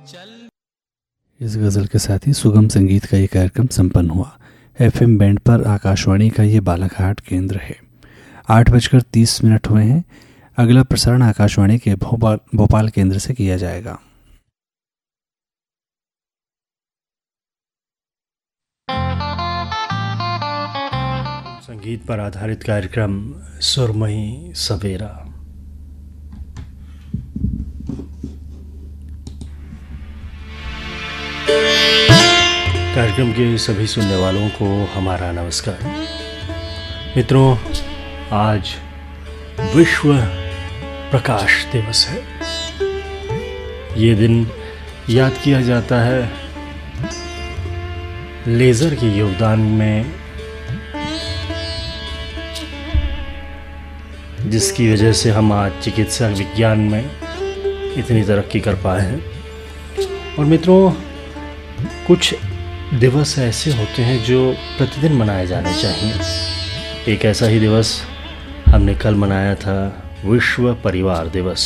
इस गज़ल के साथ ही सुगम संगीत का ये कार्यक्रम संपन्न हुआ। FM बैंड पर आकाशवाणी का ये बालाघाट केंद्र है। 8:30 हुए हैं। अगला प्रसारण आकाशवाणी के भोपाल केंद्र से किया जाएगा। संगीत पर आधारित कार्यक्रम सुरमई सवेरा। कार्यक्रम के सभी सुनने वालों को हमारा नमस्कार। मित्रों, आज विश्व प्रकाश दिवस है। ये दिन याद किया जाता है लेज़र के योगदान में, जिसकी वजह से हम आज चिकित्सा विज्ञान में इतनी तरक्की कर पाए हैं। और मित्रों, कुछ दिवस ऐसे होते हैं जो प्रतिदिन मनाए जाने चाहिए। एक ऐसा ही दिवस हमने कल मनाया था, विश्व परिवार दिवस।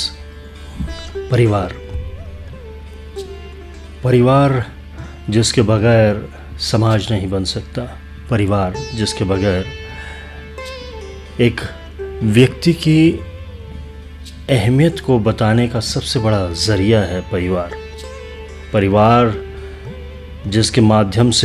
परिवार जिसके बगैर समाज नहीं बन सकता। परिवार जिसके बगैर एक व्यक्ति की अहमियत को बताने का सबसे बड़ा ज़रिया है परिवार जिसके माध्यम से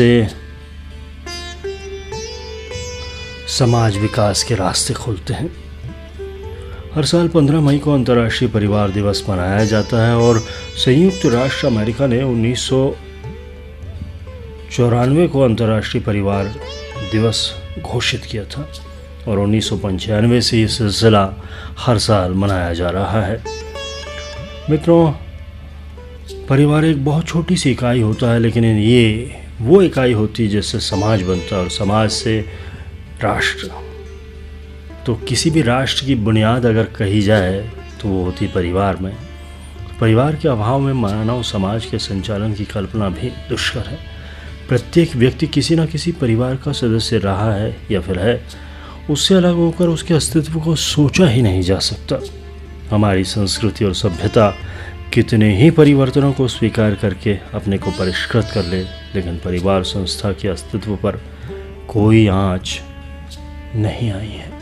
समाज विकास के रास्ते खुलते हैं। हर साल 15 मई को अंतर्राष्ट्रीय परिवार दिवस मनाया जाता है और संयुक्त राष्ट्र अमेरिका ने 1994 को अंतर्राष्ट्रीय परिवार दिवस घोषित किया था और 1995 से ये सिलसिला हर साल मनाया जा रहा है। मित्रों, परिवार एक बहुत छोटी सी इकाई होता है, लेकिन ये वो इकाई होती है जिससे समाज बनता है और समाज से राष्ट्र। तो किसी भी राष्ट्र की बुनियाद अगर कही जाए तो वो होती परिवार में। परिवार के अभाव में मानव समाज के संचालन की कल्पना भी दुष्कर है। प्रत्येक व्यक्ति किसी न किसी परिवार का सदस्य रहा है या फिर है। उससे अलग होकर उसके अस्तित्व को सोचा ही नहीं जा सकता। हमारी संस्कृति और सभ्यता कितने ही परिवर्तनों को स्वीकार करके अपने को परिष्कृत कर ले, लेकिन परिवार संस्था के अस्तित्व पर कोई आँच नहीं आई है।